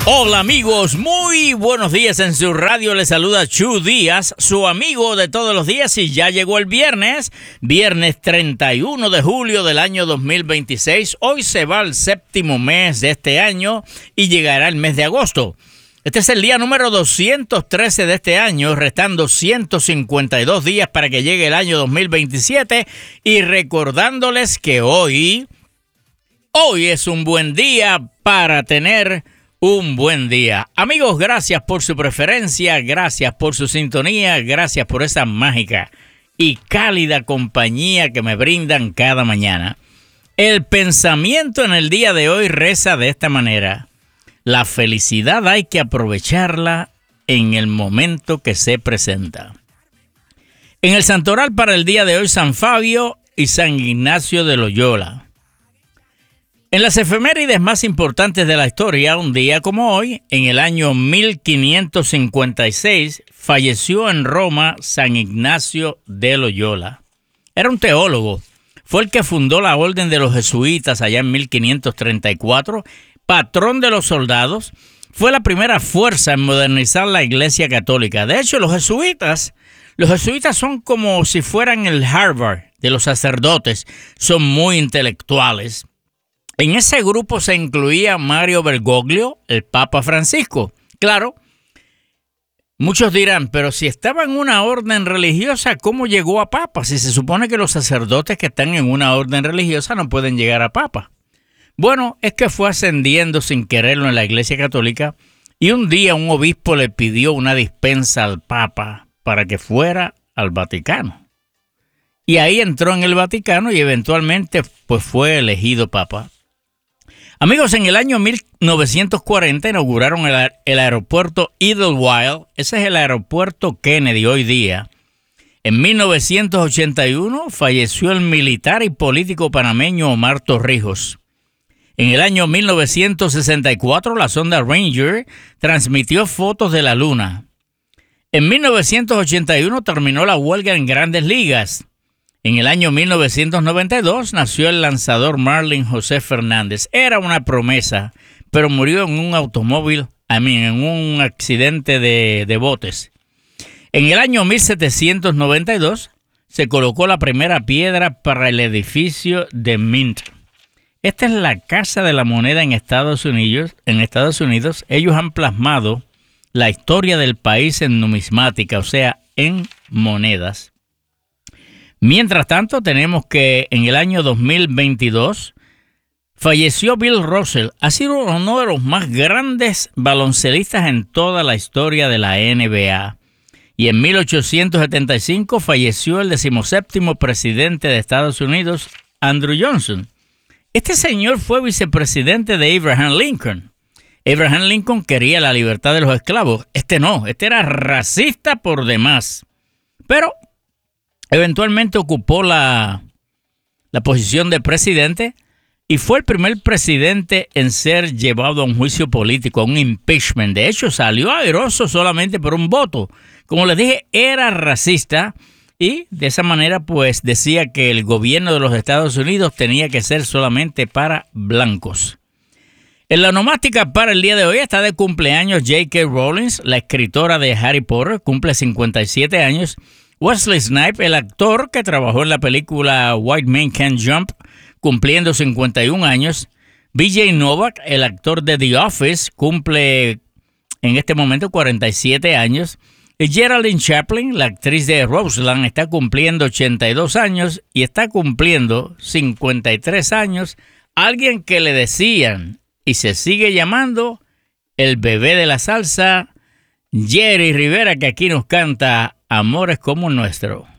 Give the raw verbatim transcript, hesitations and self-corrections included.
Hola amigos, muy buenos días. En su radio les saluda Chu Díaz, su amigo de todos los días, y ya llegó el viernes, viernes treinta y uno de julio del año dos mil veintiséis. Hoy se va el séptimo mes de este año y llegará el mes de agosto. Este es el día número doscientos trece de este año, restando ciento cincuenta y dos días para que llegue el año dos mil veintisiete, y recordándoles que hoy, hoy es un buen día para tener un buen día. Amigos, gracias por su preferencia, gracias por su sintonía, gracias por esa mágica y cálida compañía que me brindan cada mañana. El pensamiento en el día de hoy reza de esta manera: la felicidad hay que aprovecharla en el momento que se presenta. En el santoral para el día de hoy, San Fabio y San Ignacio de Loyola. En las efemérides más importantes de la historia, un día como hoy, en el año mil quinientos cincuenta y seis, falleció en Roma San Ignacio de Loyola. Era un teólogo. Fue el que fundó la Orden de los Jesuitas allá en mil quinientos treinta y cuatro, patrón de los soldados. Fue la primera fuerza en modernizar la Iglesia Católica. De hecho, los jesuitas, los jesuitas son como si fueran el Harvard de los sacerdotes. Son muy intelectuales. En ese grupo se incluía Mario Bergoglio, el Papa Francisco. Claro, muchos dirán, pero si estaba en una orden religiosa, ¿cómo llegó a Papa? Si se supone que los sacerdotes que están en una orden religiosa no pueden llegar a Papa. Bueno, es que fue ascendiendo sin quererlo en la Iglesia Católica, y un día un obispo le pidió una dispensa al Papa para que fuera al Vaticano. Y ahí entró en el Vaticano y eventualmente pues fue elegido Papa. Amigos, en el año mil novecientos cuarenta inauguraron el, el aeropuerto Idlewild. Ese es el aeropuerto Kennedy hoy día. En mil novecientos ochenta y uno falleció el militar y político panameño Omar Torrijos. En el año mil novecientos sesenta y cuatro, la sonda Ranger transmitió fotos de la Luna. En mil novecientos ochenta y uno terminó la huelga en Grandes Ligas. En el año mil novecientos noventa y dos nació el lanzador Marlin José Fernández. Era una promesa, pero murió en un automóvil, I mean, en un accidente de, de botes. En el año mil setecientos noventa y dos se colocó la primera piedra para el edificio de Mint. Esta es la Casa de la Moneda en Estados Unidos. En Estados Unidos, ellos han plasmado la historia del país en numismática, o sea, en monedas. Mientras tanto, tenemos que en el año dos mil veintidós falleció Bill Russell. Ha sido uno de los más grandes baloncelistas en toda la historia de la N B A. Y en mil ochocientos setenta y cinco falleció el decimoséptimo presidente de Estados Unidos, Andrew Johnson. Este señor fue vicepresidente de Abraham Lincoln. Abraham Lincoln quería la libertad de los esclavos. Este no, este era racista por demás. Pero eventualmente ocupó la, la posición de presidente y fue el primer presidente en ser llevado a un juicio político, a un impeachment. De hecho, salió airoso solamente por un voto. Como les dije, era racista y de esa manera pues decía que el gobierno de los Estados Unidos tenía que ser solamente para blancos. En la onomástica para el día de hoy está de cumpleaños J K Rowling, la escritora de Harry Potter, cumple cincuenta y siete años. Wesley Snipes, el actor que trabajó en la película White Man Can't Jump, cumpliendo cincuenta y un años. B J Novak, el actor de The Office, cumple en este momento cuarenta y siete años. Y Geraldine Chaplin, la actriz de Roseland, está cumpliendo ochenta y dos años y está cumpliendo cincuenta y tres años. Alguien que le decían y se sigue llamando el bebé de la salsa, Jerry Rivera, que aquí nos canta Amores como el nuestro.